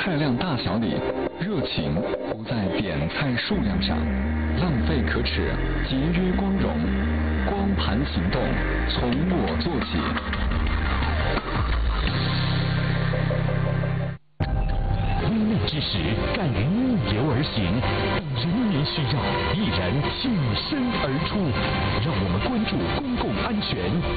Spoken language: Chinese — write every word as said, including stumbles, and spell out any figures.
菜量大小里，热情不在点菜数量上，浪费可耻，节约光荣，光盘行动从我做起。 危难之时，敢于逆流而行，当人民需要，毅然挺身而出。让我们关注公共安全，